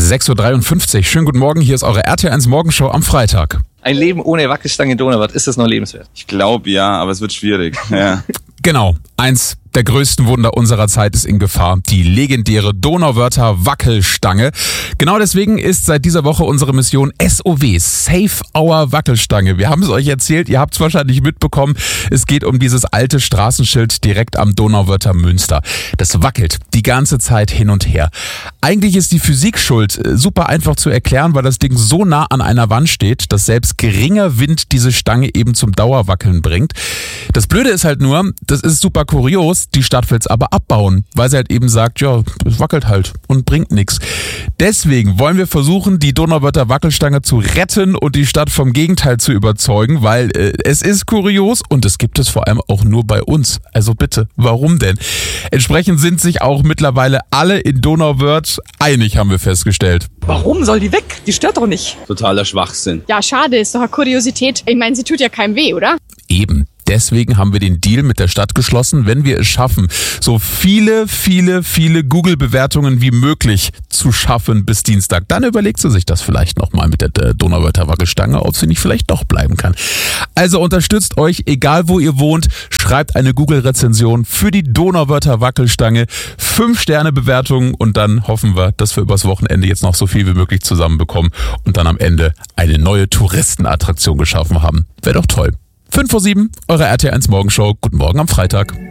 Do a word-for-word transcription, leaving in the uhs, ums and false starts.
sechs Uhr dreiundfünfzig. Schönen guten Morgen, hier ist eure R T eins Morgenshow am Freitag. Ein Leben ohne Wackelstange Donauwörth, ist das noch lebenswert? Ich glaube ja, aber es wird schwierig. Ja. Genau, eins der größten Wunder unserer Zeit ist in Gefahr. Die legendäre Donauwörther Wackelstange. Genau deswegen ist seit dieser Woche unsere Mission S O W, Save Our Wackelstange. Wir haben es euch erzählt, ihr habt es wahrscheinlich mitbekommen. Es geht um dieses alte Straßenschild direkt am Donauwörther Münster. Das wackelt die ganze Zeit hin und her. Eigentlich ist die Physik schuld. Super einfach zu erklären, weil das Ding so nah an einer Wand steht, dass selbst geringer Wind diese Stange eben zum Dauerwackeln bringt. Das Blöde ist halt nur, das ist super kurios, die Stadt will es aber abbauen, weil sie halt eben sagt, ja, es wackelt halt und bringt nichts. Deswegen wollen wir versuchen, die Donauwörther Wackelstange zu retten und die Stadt vom Gegenteil zu überzeugen, weil äh, es ist kurios und es gibt es vor allem auch nur bei uns. Also bitte, warum denn? Entsprechend sind sich auch mittlerweile alle in Donauwörth einig, haben wir festgestellt. Warum soll die weg? Die stört doch nicht. Totaler Schwachsinn. Ja, schade, ist doch eine Kuriosität. Ich meine, sie tut ja keinem weh, oder? Eben. Deswegen haben wir den Deal mit der Stadt geschlossen, wenn wir es schaffen, so viele, viele, viele Google-Bewertungen wie möglich zu schaffen bis Dienstag. Dann überlegt sie sich das vielleicht nochmal mit der Donauwörther Wackelstange, ob sie nicht vielleicht doch bleiben kann. Also unterstützt euch, egal wo ihr wohnt, schreibt eine Google-Rezension für die Donauwörther Wackelstange, fünf Sterne Bewertungen und dann hoffen wir, dass wir übers Wochenende jetzt noch so viel wie möglich zusammenbekommen und dann am Ende eine neue Touristenattraktion geschaffen haben. Wäre doch toll. fünf vor sieben, eure R T eins Morgenshow. Guten Morgen am Freitag.